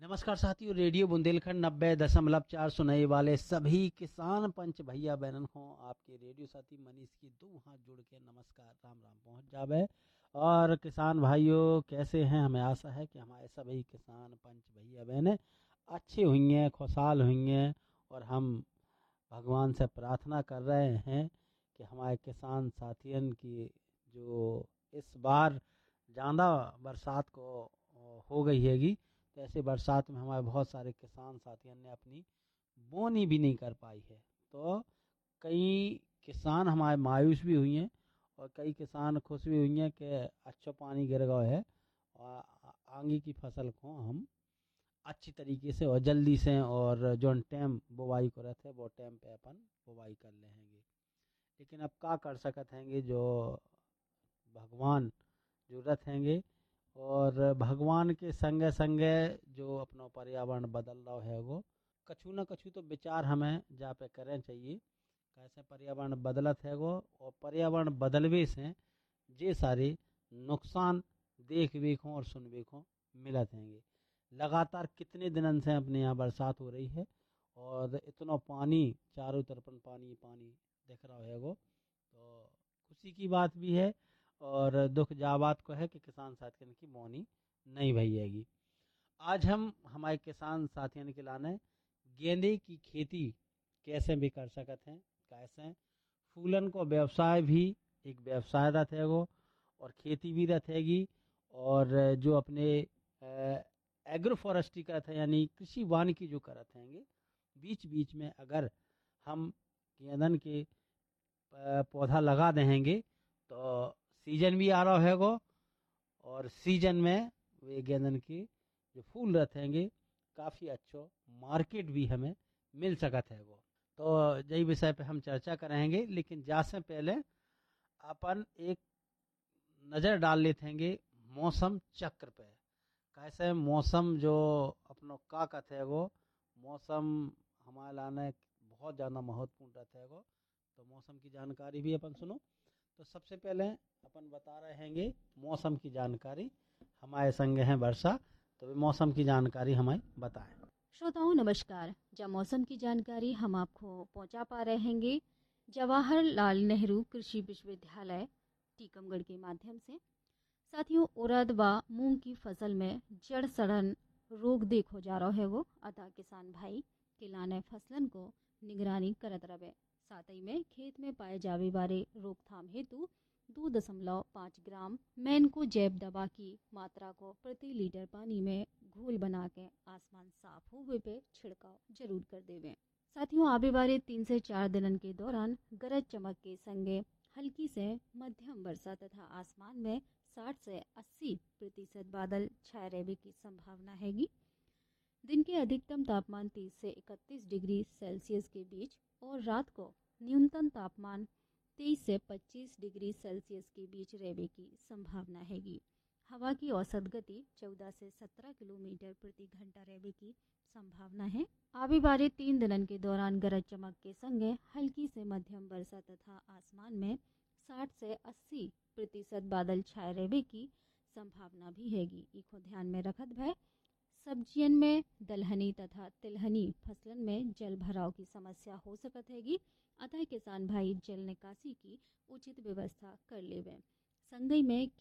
नमस्कार साथियों, रेडियो बुंदेलखंड 90.4 सुनने वाले सभी किसान पंच भैया बहनन को आपके रेडियो साथी मनीष की दो हाथ जोड़ के नमस्कार राम राम पहुंच जावे। और किसान भाइयों कैसे हैं? हमें आशा है कि हमारे सभी किसान पंच भैया बहनें अच्छे होंगे, खुशहाल होंगे। और हम भगवान से प्रार्थना कर रहे हैं कि हमारे किसान साथियन की जो इस बार ज़्यादा बरसात को हो गई हैगी, तो ऐसे बरसात में हमारे बहुत सारे किसान साथियों ने अपनी बोनी भी नहीं कर पाई है। तो कई किसान हमारे मायूस भी हुई हैं और कई किसान खुश भी हुई हैं कि अच्छा पानी गिर गया है और आगे की फसल को हम अच्छी तरीके से और जल्दी से और जो टाइम बुवाई को रहते वो टाइम पे अपन बुवाई कर लेंगे। लेकिन अब क्या कर सकते हैंगे, जो भगवान जो रहेंगे और भगवान के संगे संगे जो अपना पर्यावरण बदल रहा है वो कछु न कछु तो विचार हमें जहाँ पे करें चाहिए। कैसे पर्यावरण बदलत है वो, और पर्यावरण बदलवे से ये सारे नुकसान देख बेखों और सुन बेखों मिलत हैंगे। लगातार कितने दिनों से अपने यहाँ बरसात हो रही है और इतना पानी चारों तरफ पानी पानी दिख रहा है वो, तो खुशी की बात भी है और दुख जा बात को है कि किसान साथियों की मौनी नहीं भैयागी। आज हम हमारे किसान साथियों के लाने गेंदे की खेती कैसे भी कर सकते हैं, कैसे फूलन को व्यवसाय भी एक व्यवसाय रहेगा और खेती भी रहेगी। और जो अपने एग्रो फॉरेस्ट्री करते हैं यानी कृषि वानिकी जो करते हैंगे, बीच बीच में अगर हम गेंदन के पौधा लगा देंगे तो सीजन भी आ रहा हैगा और सीजन में वे गेंदन के जो फूल रहेंगे काफ़ी अच्छो मार्केट भी हमें मिल सकता है वो। तो यही विषय पे हम चर्चा करेंगे, लेकिन जा से पहले अपन एक नज़र डाल लेते हैं मौसम चक्र पे। कैसे मौसम जो अपनो का कहते है वो मौसम हमारे लाने बहुत ज़्यादा महत्वपूर्ण रहता है वो। तो मौसम की जानकारी भी अपन सुनो। तो सबसे पहले अपन बता रहे हैंगे मौसम की जानकारी। हमारे संग हैं वर्षा, तो वे मौसम की जानकारी हमें बताएं। श्रोताओं नमस्कार। जब मौसम की जानकारी हम आपको पहुंचा पा रहे हैंगे जवाहरलाल नेहरू कृषि विश्वविद्यालय टीकमगढ़ के माध्यम से। साथियों, उड़द व मूंग की फसल में जड़ सड़न रोग देखो जा रहा है वो, अतः किसान भाई किलाने फसलन को निगरानी करत रहे। साथ ही में खेत में पाए जावे वाले रोकथाम हेतु 2.5 ग्राम मैनको जैव दवा की मात्रा को प्रति लीटर पानी में घोल बना के आसमान साफ हुए पे छिड़काव जरूर कर देवे। साथियों, आवे वाले 3 से 4 दिनों के दौरान गरज चमक के संगे हल्की से मध्यम वर्षा तथा आसमान में 60 से 80% बादल छाए रहने की संभावना हैगी। दिन के अधिकतम तापमान 30 से 31 डिग्री सेल्सियस के बीच और रात को न्यूनतम तापमान 23 से 25 डिग्री सेल्सियस के बीच रहने की संभावना हैगी। हवा की औसत गति 14 से 17 किलोमीटर प्रति घंटा रहने की संभावना है। आवे वाले 3 दिनों के दौरान गरज चमक के संगे हल्की से मध्यम वर्षा तथा आसमान में 60 से 80% बादल छाए रहने की संभावना भी हैगी। इको ध्यान में रखत भय सब्जियन में दलहनी तथा तिलहनी फसलन में जल भराव की समस्या हो सकत हैगी, अतः किसान भाई जल निकासी की उचित व्यवस्था कर लेवे। संगई में